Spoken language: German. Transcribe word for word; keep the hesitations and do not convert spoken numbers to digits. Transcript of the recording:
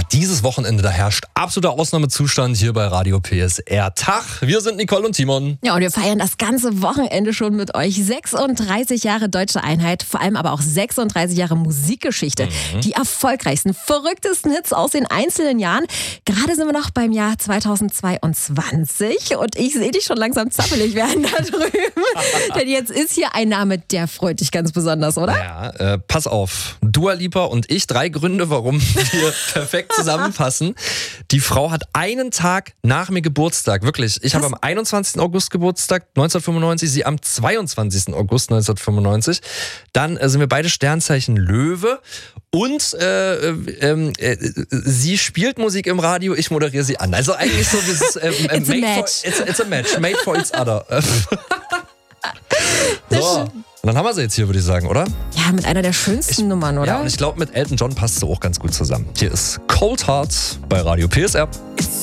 dieses Wochenende, da herrscht absoluter Ausnahmezustand hier bei Radio P S R. Tag, wir sind Nicole und Timon. Ja, und wir feiern das ganze Wochenende schon mit euch. sechsunddreißig Jahre Deutsche Einheit, vor allem aber auch sechsunddreißig Jahre Musikgeschichte. Mhm. Die erfolgreichsten, verrücktesten Hits aus den einzelnen Jahren. Gerade sind wir noch beim Jahr zweitausendzweiundzwanzig und ich sehe dich schon langsam zappelig werden da drüben. Denn jetzt ist hier ein Name, der freut dich ganz besonders, oder? Ja, äh, pass auf. Dua Lipa und ich, drei Gründe, warum wir perfekt zusammenpassen. Die Frau hat einen Tag nach mir Geburtstag, wirklich. Ich habe am einundzwanzigsten August Geburtstag neunzehnhundertfünfundneunzig, sie am zweiundzwanzigsten August neunzehnhundertfünfundneunzig. Dann äh, sind wir beide Sternzeichen Löwe und äh, äh, äh, sie spielt Musik im Radio, ich moderiere sie an. Also eigentlich so dieses äh, äh, it's, made a for, match. It's, it's a match, made for each other. So, und dann haben wir sie jetzt hier, würde ich sagen, oder? Ja, mit einer der schönsten Ich, Nummern, oder? Ja, und ich glaube, mit Elton John passt sie auch ganz gut zusammen. Hier ist Cold Heart bei Radio P S R.